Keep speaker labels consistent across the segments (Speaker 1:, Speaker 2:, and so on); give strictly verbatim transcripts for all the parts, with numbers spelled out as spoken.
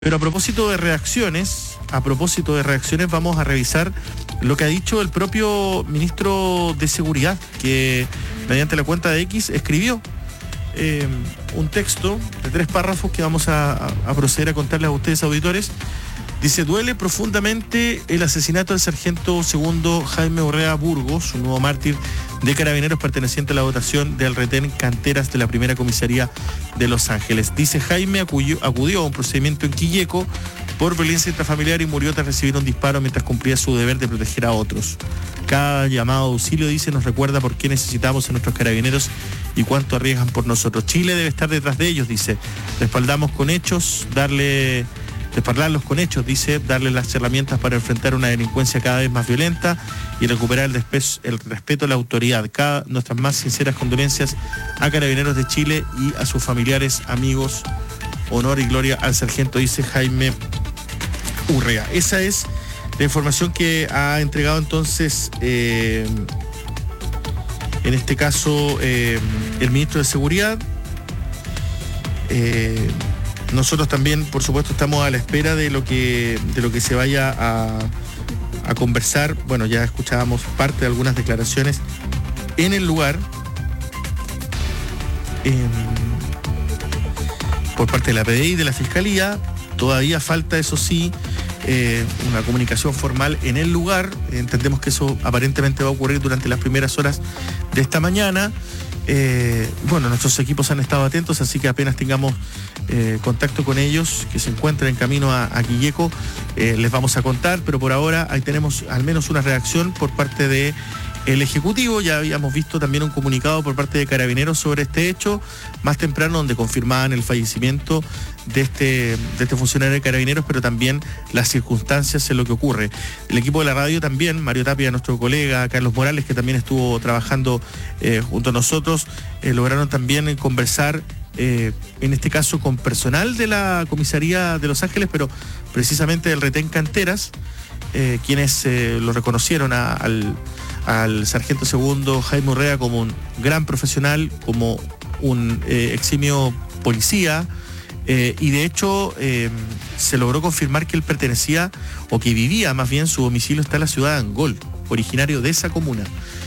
Speaker 1: Pero a propósito de reacciones, a propósito de reacciones, vamos a revisar lo que ha dicho el propio ministro de Seguridad, que mediante la cuenta de X escribió eh, un texto de tres párrafos que vamos a, a, a proceder a contarles a ustedes, auditores. Dice: duele profundamente el asesinato del sargento segundo Jaime Urrea Burgos, un nuevo mártir de Carabineros perteneciente a la dotación del retén Canteras de la primera comisaría de Los Ángeles. Dice: Jaime acudió, acudió a un procedimiento en Quilleco por violencia intrafamiliar y murió tras recibir un disparo mientras cumplía su deber de proteger a otros. Cada llamado a auxilio, dice, nos recuerda por qué necesitamos a nuestros carabineros y cuánto arriesgan por nosotros. Chile debe estar detrás de ellos, dice. Respaldamos con hechos, darle... respaldarlos con hechos, dice, darle las herramientas para enfrentar una delincuencia cada vez más violenta y recuperar el, despe- el respeto a la autoridad. Cada, nuestras más sinceras condolencias a Carabineros de Chile y a sus familiares, amigos. Honor y gloria al sargento, dice Jaime Urrea. Esa es la información que ha entregado entonces, eh, en este caso, eh, el ministro de Seguridad. Eh, Nosotros también, por supuesto, estamos a la espera de lo que, de lo que se vaya a, a conversar. Bueno, ya escuchábamos parte de algunas declaraciones en el lugar, en, por parte de la P D I y de la Fiscalía. Todavía falta, eso sí, eh, una comunicación formal en el lugar. Entendemos que eso aparentemente va a ocurrir durante las primeras horas de esta mañana. Eh, bueno, nuestros equipos han estado atentos, así que apenas tengamos eh, contacto con ellos, que se encuentran en camino a, a Quilleco, eh, les vamos a contar, pero por ahora ahí tenemos al menos una reacción por parte de el Ejecutivo. Ya habíamos visto también un comunicado por parte de Carabineros sobre este hecho más temprano, donde confirmaban el fallecimiento de este, de este funcionario de Carabineros, pero también las circunstancias en lo que ocurre. El equipo de la radio también, Mario Tapia, nuestro colega, Carlos Morales, que también estuvo trabajando eh, junto a nosotros, eh, lograron también conversar, eh, en este caso con personal de la comisaría de Los Ángeles, pero precisamente del retén Canteras, eh, quienes eh, lo reconocieron a, al al sargento segundo Jaime Urrea como un gran profesional, como un eh, eximio policía, eh, y de hecho eh, se logró confirmar que él pertenecía, o que vivía más bien, su domicilio está en la ciudad de Angol, originario de esa comuna.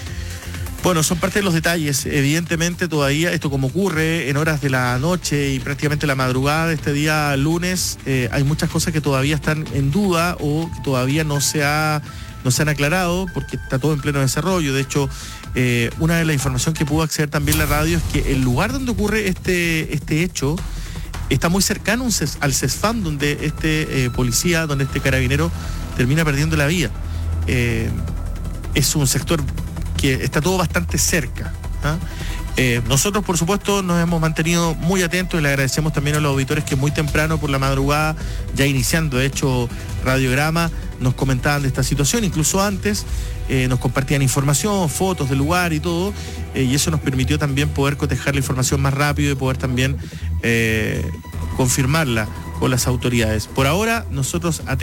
Speaker 1: Bueno, son parte de los detalles. Evidentemente todavía esto, como ocurre en horas de la noche y prácticamente la madrugada de este día lunes, eh, hay muchas cosas que todavía están en duda o que todavía no se ha no se han aclarado, porque está todo en pleno desarrollo. De hecho, eh, una de las informaciones que pudo acceder también la radio es que el lugar donde ocurre este, este hecho está muy cercano al CESFAM, donde este eh, policía, donde este carabinero termina perdiendo la vida. Eh, es un sector que está todo bastante cerca, ¿ah? Eh, nosotros, por supuesto, nos hemos mantenido muy atentos y le agradecemos también a los auditores que muy temprano por la madrugada, ya iniciando, de hecho, Radiograma, nos comentaban de esta situación, incluso antes, eh, nos compartían información, fotos del lugar y todo, eh, y eso nos permitió también poder cotejar la información más rápido y poder también eh, confirmarla con las autoridades. Por ahora, nosotros